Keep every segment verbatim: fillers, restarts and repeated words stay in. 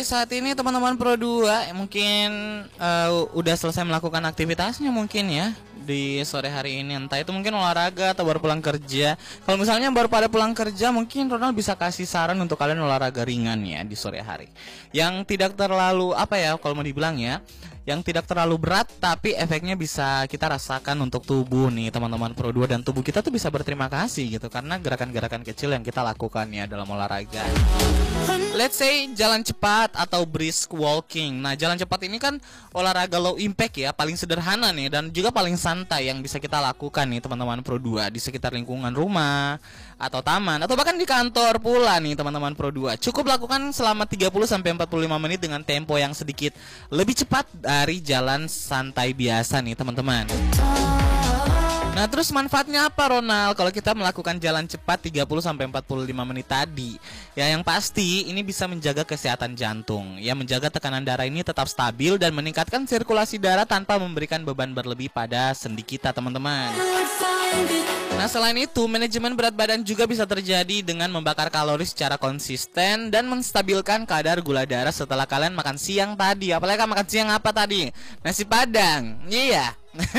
saat ini teman-teman Pro dua mungkin uh, udah selesai melakukan aktivitasnya mungkin ya di sore hari ini, entah itu mungkin olahraga atau baru pulang kerja. Kalau misalnya baru pada pulang kerja, mungkin Ronald bisa kasih saran untuk kalian olahraga ringan ya di sore hari, yang tidak terlalu apa ya, kalau mau dibilang ya, yang tidak terlalu berat tapi efeknya bisa kita rasakan untuk tubuh nih teman-teman Pro dua, dan tubuh kita tuh bisa berterima kasih gitu karena gerakan-gerakan kecil yang kita lakukan ya dalam olahraga. Let's say jalan cepat atau brisk walking. Nah, jalan cepat ini kan olahraga low impact ya, paling sederhana nih dan juga paling santai yang bisa kita lakukan nih teman-teman Pro dua di sekitar lingkungan rumah atau taman atau bahkan di kantor pula nih teman-teman Pro dua. Cukup lakukan selama tiga puluh sampai empat puluh lima menit dengan tempo yang sedikit lebih cepat dari jalan santai biasa nih teman-teman. Nah, terus manfaatnya apa Ronald kalau kita melakukan jalan cepat tiga puluh sampai empat puluh lima menit tadi? Ya, yang pasti ini bisa menjaga kesehatan jantung. Ya, menjaga tekanan darah ini tetap stabil dan meningkatkan sirkulasi darah tanpa memberikan beban berlebih pada sendi kita, teman-teman. Nah, selain itu, manajemen berat badan juga bisa terjadi dengan membakar kalori secara konsisten dan menstabilkan kadar gula darah setelah kalian makan siang tadi. Apalagi kan makan siang apa tadi? Nasi Padang. Iya.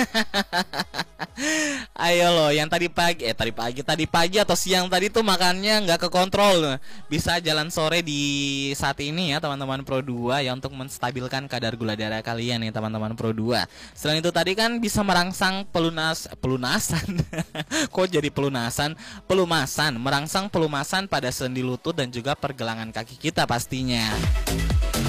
Ayo loh, yang tadi pagi, eh tadi pagi, tadi pagi atau siang tadi tuh makannya nggak kekontrol. Bisa jalan sore di saat ini ya teman-teman Pro dua ya untuk menstabilkan kadar gula darah kalian nih teman-teman Pro dua. Selain itu tadi kan bisa merangsang pelunas, pelunasan. Kok jadi pelunasan? Pelumasan, merangsang pelumasan pada sendi lutut dan juga pergelangan kaki kita pastinya.